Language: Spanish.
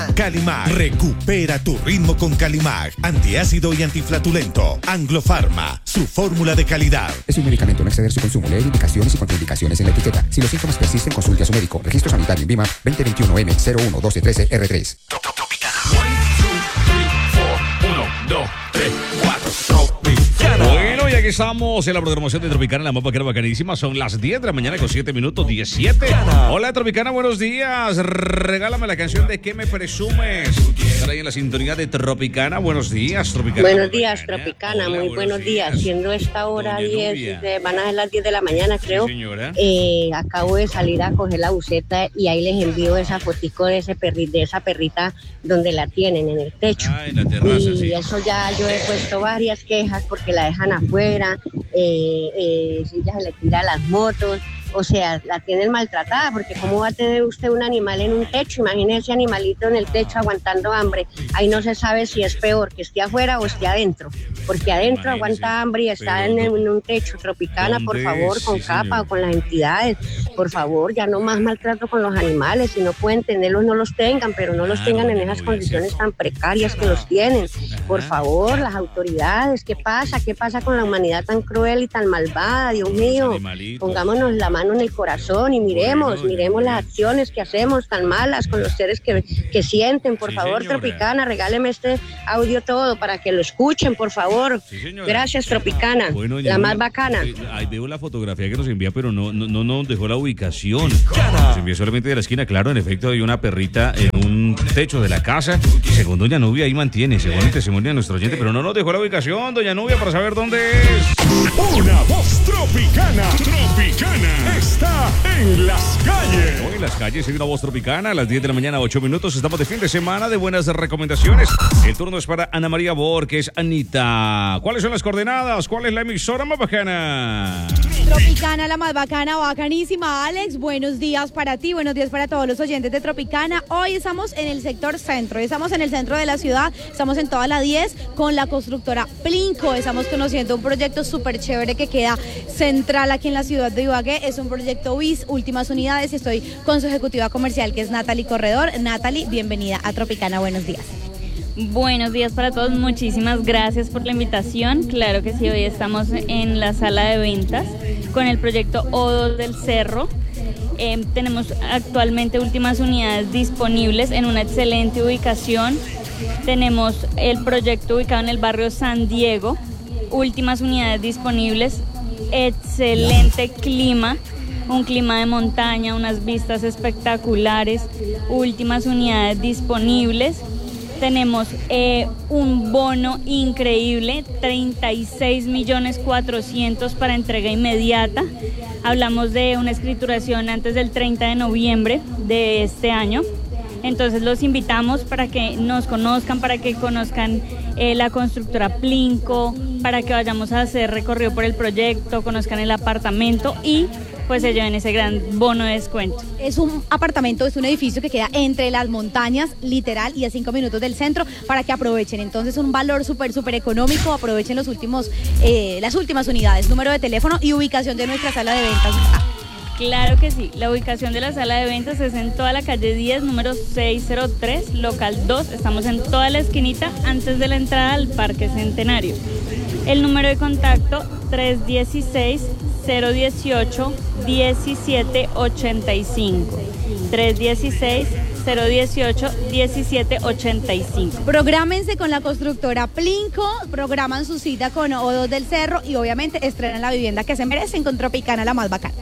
Calimag, recupera tu ritmo con Calimag, antiácido y antiflatulento. Anglo-Pharma, su fórmula de calidad. Es un medicamento, no exceder su consumo. Leer indicaciones y contraindicaciones en la etiqueta. Si los síntomas persisten, consulte a su médico. Registro sanitario en Vima 2021M011213R3. Bueno, y aquí estamos en la programación de Tropicana, la más bacana, bacanísima. Son las 10 de la mañana con 7 minutos, 17. Hola, Tropicana, buenos días. Regálame la canción de ¿Qué me presumes? Estar ahí en la sintonía de Tropicana. Buenos días, Tropicana. Buenos días, Tropicana. Hola, muy buenos días. Siendo esta hora 10, van a ser las 10 de la mañana, creo. Sí, señora. Acabo de salir a coger la buceta y ahí les envío esa fotico de esa perrita donde la tienen, en el techo. En la terraza, y eso ya yo he puesto varias quejas porque la dejan afuera, ella se le tira las motos, o sea, la tienen maltratada, porque ¿cómo va a tener usted un animal en un techo? Imagínese ese animalito en el techo aguantando hambre. Ahí no se sabe si es peor que esté afuera o esté adentro, porque adentro aguanta hambre y está en un techo. Tropicana, por favor, con CAPA o con las entidades, por favor, ya no más maltrato con los animales. Si no pueden tenerlos, no los tengan, pero no los tengan en esas condiciones tan precarias que los tienen. Por favor, las autoridades, ¿qué pasa? ¿Qué pasa con la humanidad tan cruel y tan malvada? Dios mío, pongámonos la mano en el corazón y miremos las acciones que hacemos tan malas con los seres que sienten. Por favor, Tropicana, regáleme este audio todo para que lo escuchen, por favor. Gracias, Tropicana, bueno, la más bacana. Ahí veo la fotografía que nos envía, pero no nos dejó la ubicación. Nos envía solamente de la esquina. Claro, en efecto, hay una perrita en un techo de la casa. Según doña Nubia, ahí mantiene, según el testimonio de nuestro oyente, pero no nos dejó la ubicación, doña Nubia, para saber dónde es. Una voz tropicana. Tropicana está en las calles. Hoy en las calles hay una voz tropicana a las 10 de la mañana, 8 minutos. Estamos de fin de semana de buenas recomendaciones. El turno es para Ana María Borges. Anita, ¿cuáles son las coordenadas? ¿Cuál es la emisora más bacana? Tropicana, la más bacana, bacanísima. Alex, buenos días para ti, buenos días para todos los oyentes de Tropicana. Hoy estamos en el sector centro, estamos en el centro de la ciudad, estamos en toda la 10 con la constructora Plinko. Estamos conociendo un proyecto súper chévere que queda central aquí en la ciudad de Ibagué. Es un proyecto BIS, últimas unidades, y estoy con su ejecutiva comercial, que es Natalie Corredor. Natalie, bienvenida a Tropicana, buenos días. Buenos días para todos, muchísimas gracias por la invitación. Claro que sí, hoy estamos en la sala de ventas con el proyecto O2 del Cerro. Tenemos actualmente últimas unidades disponibles en una excelente ubicación. Tenemos el proyecto ubicado en el barrio San Diego, últimas unidades disponibles, excelente clima, un clima de montaña, unas vistas espectaculares, últimas unidades disponibles. Tenemos un bono increíble, 36.400.000 para entrega inmediata. Hablamos de una escrituración antes del 30 de noviembre de este año. Entonces los invitamos para que nos conozcan, para que conozcan la constructora Plinko, para que vayamos a hacer recorrido por el proyecto, conozcan el apartamento y pues se lleven ese gran bono de descuento. Es un apartamento, es un edificio que queda entre las montañas, literal, y a 5 minutos del centro, para que aprovechen. Entonces, un valor súper económico. Aprovechen las últimas unidades, número de teléfono y ubicación de nuestra sala de ventas. Claro que sí, la ubicación de la sala de ventas es en toda la calle 10, número 603, local 2. Estamos en toda la esquinita antes de la entrada al Parque Centenario. El número de contacto 316-018-1785. 316-018-1785. Prográmense con la constructora Plinko, programan su cita con O2 del Cerro y obviamente estrenan la vivienda que se merecen con Tropicana, la más bacana.